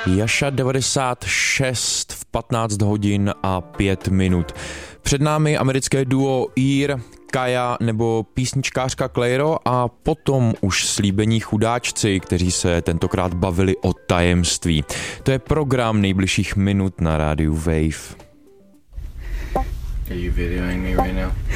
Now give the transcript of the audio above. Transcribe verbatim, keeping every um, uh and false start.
Jaša devadesát šest v patnáct hodin a pět minut. Před námi americké duo Ear, Kaja nebo písničkářka Clairo a potom už slíbení chudáčci, kteří se tentokrát bavili o tajemství. To je program nejbližších minut na rádiu Wave. Are you videoing me right now?